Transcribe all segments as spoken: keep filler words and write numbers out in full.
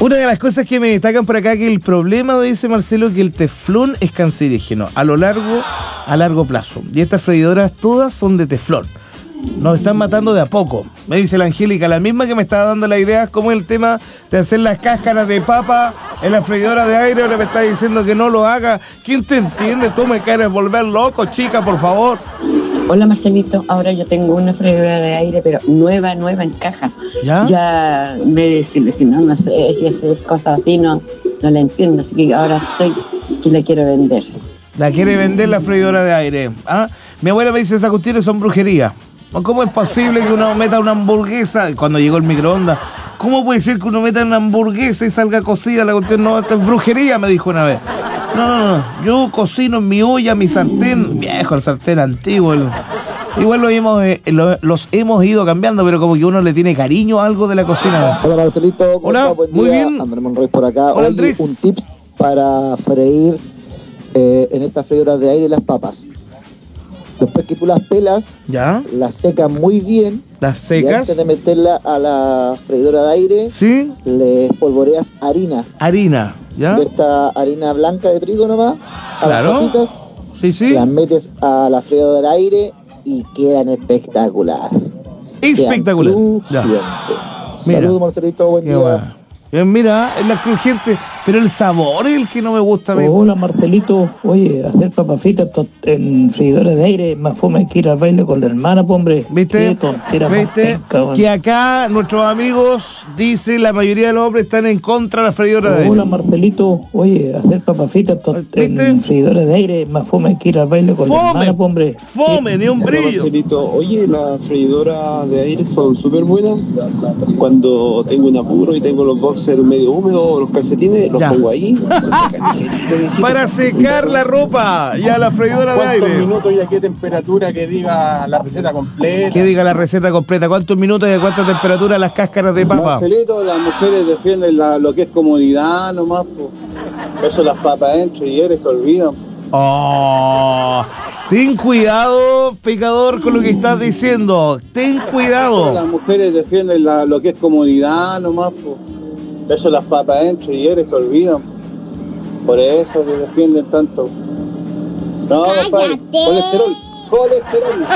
Una de las cosas que me destacan por acá que el problema, dice Marcelo, que el teflón es cancerígeno a lo largo, a largo plazo. Y estas freidoras todas son de teflón. Nos están matando de a poco. Me dice la Angélica, la misma que me estaba dando la idea, como el tema de hacer las cáscaras de papa en la freidora de aire. Ahora me está diciendo que no lo haga. ¿Quién te entiende? Tú me quieres volver loco, chica, por favor. Hola Marcelito, ahora yo tengo una freidora de aire, pero nueva, nueva en caja. ¿Ya? Ya me decirle, si no, no sé, si es cosas así, no, no la entiendo, así que ahora estoy que la quiero vender. La quiere vender la freidora de aire. ¿Ah? Mi abuela me dice, esas cuestiones son brujería. ¿Cómo es posible que uno meta una hamburguesa? Cuando llegó el microondas, ¿cómo puede ser que uno meta una hamburguesa y salga cocida? La cuestión no, esto es brujería, me dijo una vez. No, no, no, yo cocino en mi olla, mi sartén, viejo, el sartén antiguo. El, igual lo hemos, eh, lo, los hemos ido cambiando, pero como que uno le tiene cariño a algo de la cocina. Hola Marcelito, ¿cómo Hola, estás? Buen muy día. bien. Andrés Monroy por acá. Hola, Oye, Andrés. un tips para freír eh, en estas freidoras de aire las papas. Después que tú las pelas, ¿Ya? las secas muy bien. ¿Las Y secas? antes de meterla a la freidora de aire, ¿Sí? le espolvoreas harina. Harina, ¿ya? De esta harina blanca de trigo nomás. A Claro. las papitas, Sí, sí. las metes a la freidora de aire y quedan espectacular. Espectacular. Quedan Ya. crujientes. Mira. Saludos Marcelito, buen Qué día. bueno. Eh, Mira, es la crujiente, pero el sabor es el que no me gusta a mí. Hola Marcelito, oye, hacer papas fritas to- en freidora de aire es más fome que ir al baile con la hermana, po, hombre. ¿Viste? Qué tontera más ¿Viste? penca, weón. Que acá nuestros amigos dicen la mayoría de los hombres están en contra de la freidora de aire. Hola Marcelito, oye, hacer papas fritas to- ¿Viste? en freidora de aire es más fome que ir al baile con la Fome, hermana, po, hombre. fome, ni un Hola, brillo. Marcelito. Oye, las freidoras de aire son súper buenas. Cuando tengo un apuro y tengo los boxers medio húmedos o los calcetines, los Ya. pongo ahí. Se secan ligerito, viejito. Para secar la ropa y a la freidora de ¿Cuántos aire. minutos y a qué temperatura que diga la receta completa? Que diga la receta completa. ¿Cuántos minutos y a cuánta temperatura las cáscaras de papa? Marcelito, las mujeres defienden la- lo que es comodidad nomás, po. Eso las papas adentro y eres se olvidan. Oh, ten cuidado, pecador, con lo que estás diciendo. Ten cuidado. Las mujeres defienden la- lo que es comodidad nomás, po. Eso las papas adentro y eres se olvidan. Por eso que defienden tanto. No, compadre, colesterol, colesterol.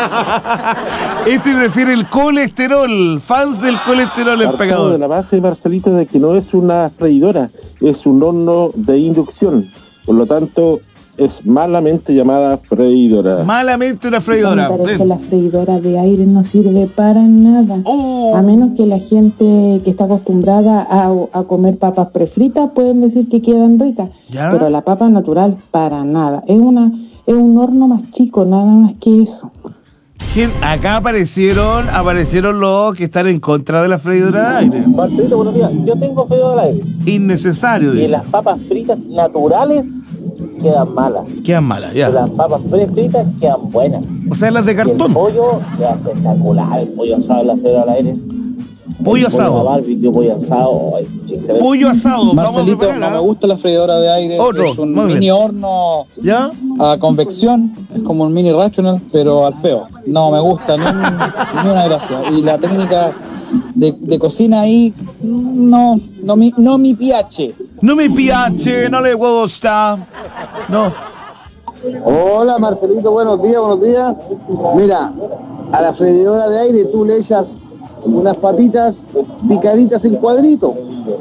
Este refiere el colesterol. Fans del colesterol, el Partiendo de pecador. la base, Marcelito, de que no es una freidora, es un horno de inducción. Por lo tanto, es malamente llamada freidora. Malamente una freidora. A mí me parece Ven. la freidora de aire no sirve para nada. Uh, A menos que la gente que está acostumbrada a, a comer papas prefritas pueden decir que quedan ricas. ¿Ya? Pero la papa natural, para nada. Es una es un horno más chico, nada más que eso. ¿quién? Acá aparecieron, aparecieron los que están en contra de la freidora de aire. Marcelito, buenos días. Yo tengo freidora de aire. Innecesario, Y dice. las papas fritas naturales quedan malas. Quedan malas, Y ya. las papas prefritas quedan buenas. O sea, las de Y el cartón. pollo queda espectacular. El pollo asado en la freidora al aire. Pollo El asado. barbecue, pollo asado. Ay, excelente. Pollo asado. Vamos a Marcelito, preparar, no ¿ah? me gusta la freidora de aire. Otro, Es un muy bien. mini horno ¿Ya? a convección, es como un mini rational, pero al peo. No me gusta, ni, un- ni una gracia. Y la técnica de, de cocina ahí, no, no mi, no mi pH. No me piace, no le gusta. No. Hola Marcelito, buenos días, buenos días. Mira, a la freidora de aire tú le echas unas papitas picaditas en cuadrito.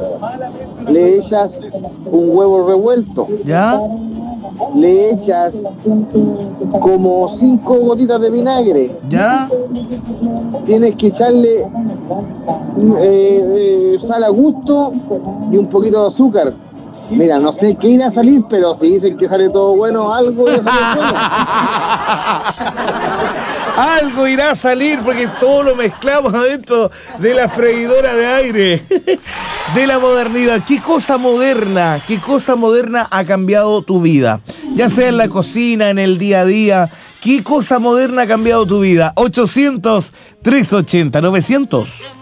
Le echas un huevo revuelto. ¿Ya? Le echas como cinco gotitas de vinagre. ¿Ya? Tienes que echarle eh, eh, sal a gusto y un poquito de azúcar. Mira, no sé qué irá a salir, pero si dicen que sale todo bueno, algo irá a salir bueno. Algo irá a salir porque todo lo mezclamos adentro de la freidora de aire. De la modernidad. ¿Qué cosa moderna, qué cosa moderna ha cambiado tu vida? Ya sea en la cocina, en el día a día. ¿Qué cosa moderna ha cambiado tu vida? ochocientos, trescientos ochenta, novecientos.